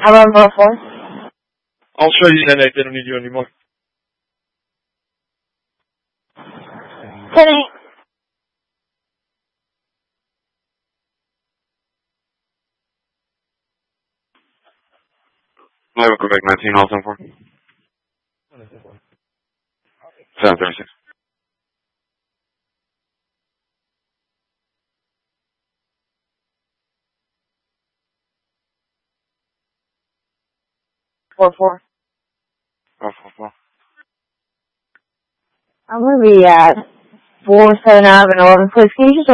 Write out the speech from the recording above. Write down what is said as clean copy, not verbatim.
How about 4-4? I'll show you 10-8. They don't need you anymore. 10-8. Level Quebec 19, all 10-4. 736. Four. Oh, 4-4. I'm going to be at 4-7 out of an 11. Please, can you just